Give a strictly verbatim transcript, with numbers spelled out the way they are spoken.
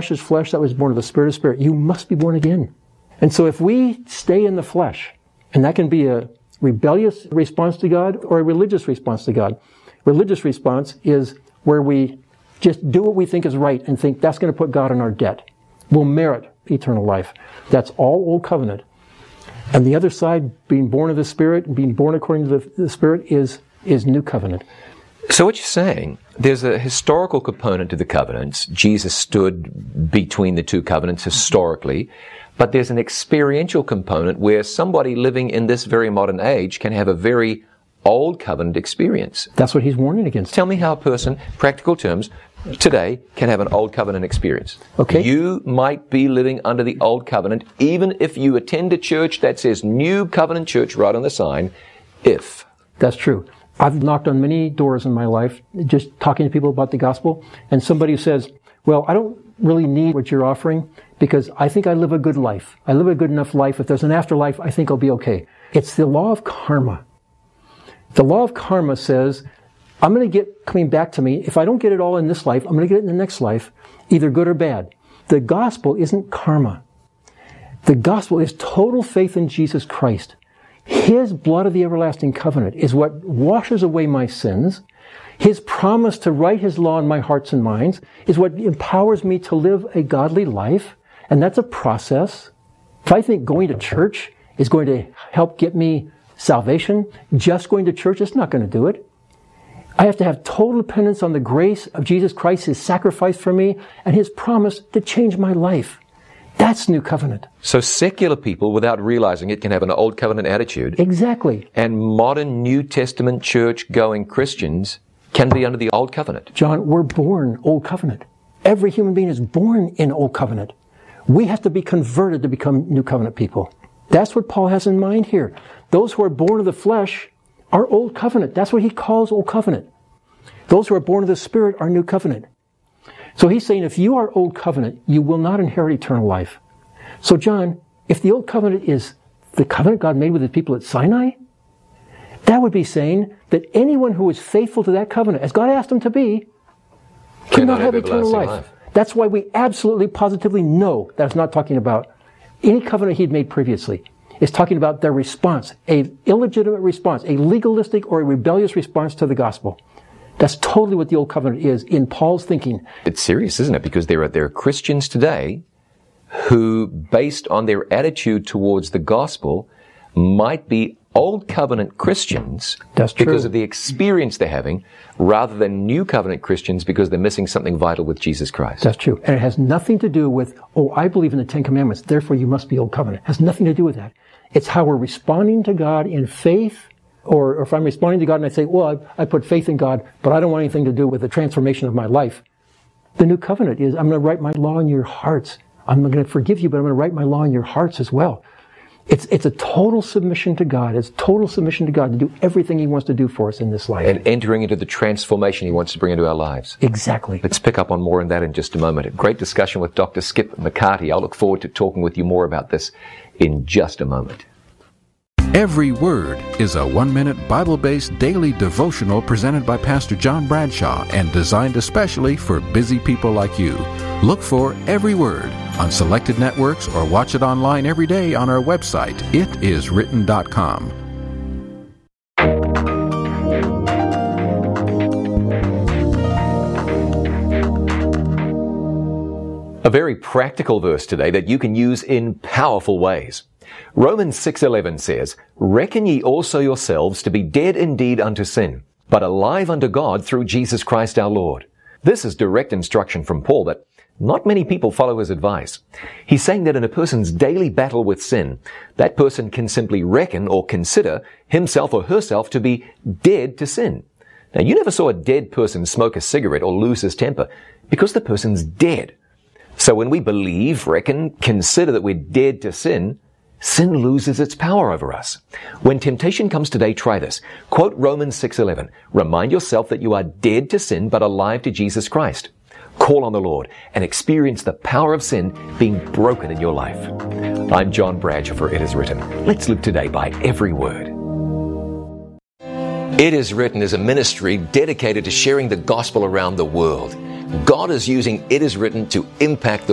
flesh is flesh, that was born of the Spirit is spirit. You must be born again. And so if we stay in the flesh, and that can be a rebellious response to God or a religious response to God. Religious response is where we just do what we think is right and think that's going to put God in our debt. We'll merit eternal life. That's all Old Covenant. And the other side, being born of the Spirit, being born according to the, the Spirit, is, is New Covenant. So what you're saying, there's a historical component to the covenants. Jesus stood between the two covenants historically. But there's an experiential component where somebody living in this very modern age can have a very old covenant experience. That's what he's warning against. Tell me how a person, practical terms, today can have an old covenant experience. Okay. You might be living under the old covenant, even if you attend a church that says New Covenant Church right on the sign, if. That's true. I've knocked on many doors in my life, just talking to people about the gospel, and somebody says, well, I don't really need what you're offering because I think I live a good life. I live a good enough life. If there's an afterlife, I think I'll be okay. It's the law of karma. The law of karma says, I'm going to get coming back to me. If I don't get it all in this life, I'm going to get it in the next life, either good or bad. The gospel isn't karma. The gospel is total faith in Jesus Christ. His blood of the everlasting covenant is what washes away my sins. His promise to write His law in my hearts and minds is what empowers me to live a godly life. And that's a process. If I think going to church is going to help get me salvation, just going to church, it's not going to do it. I have to have total dependence on the grace of Jesus Christ, His sacrifice for me, and His promise to change my life. That's New Covenant. So secular people, without realizing it, can have an Old Covenant attitude. Exactly. And modern New Testament church-going Christians can be under the Old Covenant. John, we're born Old Covenant. Every human being is born in Old Covenant. We have to be converted to become New Covenant people. That's what Paul has in mind here. Those who are born of the flesh are Old Covenant. That's what he calls Old Covenant. Those who are born of the Spirit are New Covenant. So he's saying if you are Old Covenant, you will not inherit eternal life. So John, if the Old Covenant is the covenant God made with His people at Sinai, that would be saying that anyone who is faithful to that covenant, as God asked them to be, cannot have eternal life. life. That's why we absolutely, positively know that's not talking about any covenant He had made previously. It's talking about their response, a illegitimate response, a legalistic or a rebellious response to the gospel. That's totally what the Old Covenant is in Paul's thinking. It's serious, isn't it? Because there are, there are Christians today who, based on their attitude towards the gospel, might be Old Covenant Christians That's true. because of the experience they're having, rather than New Covenant Christians because they're missing something vital with Jesus Christ. That's true. And it has nothing to do with, oh, I believe in the Ten Commandments, therefore you must be Old Covenant. It has nothing to do with that. It's how we're responding to God in faith, or, or if I'm responding to God and I say, well, I, I put faith in God, but I don't want anything to do with the transformation of my life. The New Covenant is, I'm going to write my law in your hearts. I'm going to forgive you, but I'm going to write my law in your hearts as well. It's it's a total submission to God. It's total submission to God to do everything He wants to do for us in this life. And entering into the transformation He wants to bring into our lives. Exactly. Let's pick up on more on that in just a moment. A great discussion with Doctor Skip McCarty. I'll look forward to talking with you more about this in just a moment. Every Word is a one-minute Bible-based daily devotional presented by Pastor John Bradshaw and designed especially for busy people like you. Look for Every Word on selected networks or watch it online every day on our website, it is written dot com. A very practical verse today that you can use in powerful ways. Romans six eleven says, "Reckon ye also yourselves to be dead indeed unto sin, but alive unto God through Jesus Christ our Lord." This is direct instruction from Paul, but not many people follow his advice. He's saying that in a person's daily battle with sin, that person can simply reckon or consider himself or herself to be dead to sin. Now, you never saw a dead person smoke a cigarette or lose his temper, because the person's dead. So when we believe, reckon, consider that we're dead to sin, sin loses its power over us. When temptation comes today, try this. Quote Romans six eleven. Remind yourself that you are dead to sin but alive to Jesus Christ. Call on the Lord and experience the power of sin being broken in your life. I'm John Bradshaw for It Is Written. Let's live today by every word. It Is Written is a ministry dedicated to sharing the gospel around the world. God is using It Is Written to impact the